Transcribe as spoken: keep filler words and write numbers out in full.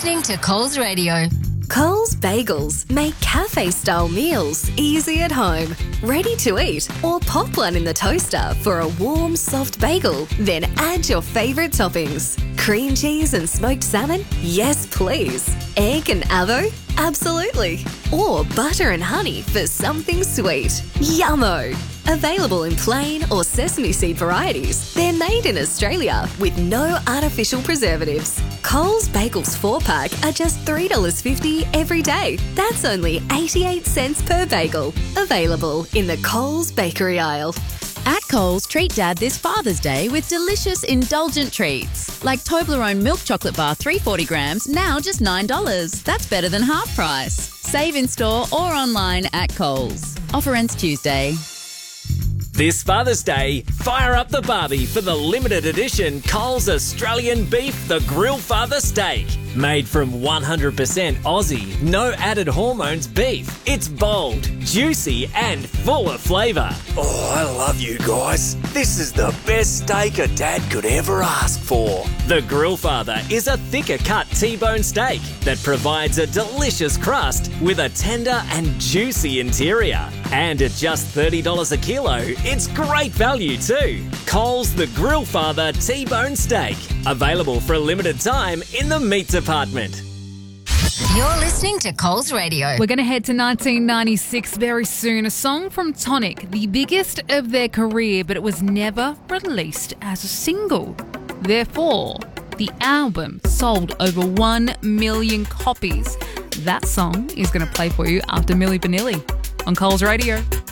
listening to Coles Radio. Coles Bagels make cafe-style meals easy at home. Ready to eat or pop one in the toaster for a warm, soft bagel. Then add your favourite toppings. Cream cheese and smoked salmon? Yes, please. Egg and avo? Absolutely. Or butter and honey for something sweet. Yummo! Available in plain or sesame seed varieties. They're made in Australia with no artificial preservatives. Coles Bagels four pack are just three dollars fifty every day. That's only eighty-eight cents per bagel. Available in the Coles bakery aisle. At Coles, treat Dad this Father's Day with delicious, indulgent treats. Like Toblerone milk chocolate bar, three hundred forty grams, now just nine dollars. That's better than half price. Save in store or online at Coles. Offer ends Tuesday. This Father's Day, fire up the barbie for the limited edition Coles Australian Beef The Grill Father Steak. Made from one hundred percent Aussie, no added hormones beef. It's bold, juicy and full of flavour. Oh, I love you guys. This is the best steak a dad could ever ask for. The Grill Father is a thicker cut T-bone steak that provides a delicious crust with a tender and juicy interior. And at just thirty dollars a kilo, it's great value too. Coles The Grill Father T-bone steak. Available for a limited time in the meat department. You're listening to Coles Radio. We're going to head to nineteen ninety-six very soon. A song from Tonic, the biggest of their career, but it was never released as a single. Therefore, the album sold over one million copies. That song is going to play for you after Milli Vanilli on Coles Radio.